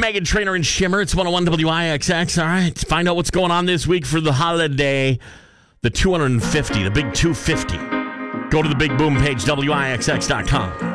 Meghan Trainor and Shimmer. It's 101 WIXX. All right. Find out what's going on this week for the holiday. The 250, the big 250. Go to the Big Boom page, WIXX.com.